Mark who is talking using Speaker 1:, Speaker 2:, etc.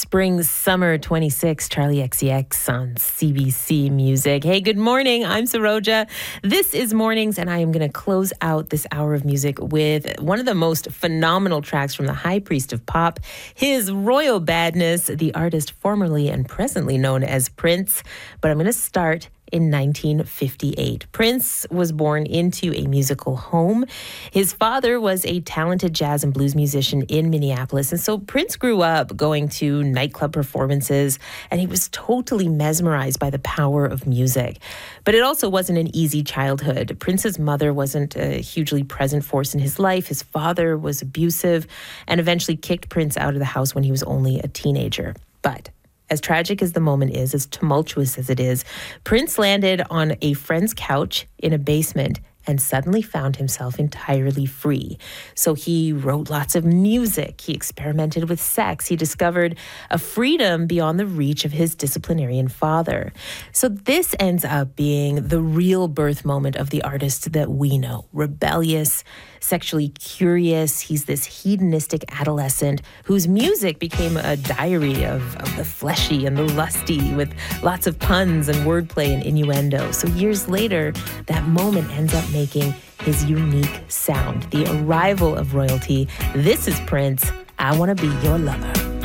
Speaker 1: Spring Summer 26, Charlie XCX on CBC Music. Hey, good morning. I'm Saroja. This is Mornings, and I am going to close out this hour of music with one of the most phenomenal tracks from the High Priest of Pop, his Royal Badness, the artist formerly and presently known as Prince. But I'm going to start in 1958. Prince was born into a musical home. His father was a talented jazz and blues musician in Minneapolis. And so Prince grew up going to nightclub performances, and he was totally mesmerized by the power of music. But it also wasn't an easy childhood. Prince's mother wasn't a hugely present force in his life. His father was abusive and eventually kicked Prince out of the house when he was only a teenager. But as tragic as the moment is, as tumultuous as it is, Prince landed on a friend's couch in a basement and suddenly found himself entirely free. So he wrote lots of music. He experimented with sex. He discovered a freedom beyond the reach of his disciplinarian father. So this ends up being the real birth moment of the artist that we know. Rebellious, sexually curious. He's this hedonistic adolescent whose music became a diary of the fleshy and the lusty, with lots of puns and wordplay and innuendo. So years later, that moment ends up making his unique sound. The arrival of royalty. This is Prince. I Want to Be Your Lover.